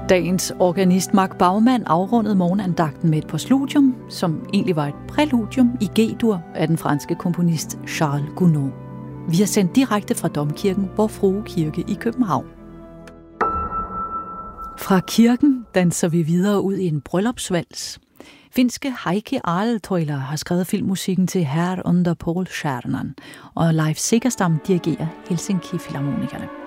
Dagens organist Mark Baumann afrundede morgenandagten med et postludium, som egentlig var et præludium i G-dur af den franske komponist Charles Gounod. Vi har sendt direkte fra Domkirken, Vor Frue Kirke i København. Fra kirken danser vi videre ud i en bryllupsvals. Finske Heikki Aaltoila har skrevet filmmusikken til Här under Polstjärnan, og Leif Segerstam dirigerer Helsinki Filharmonikerne.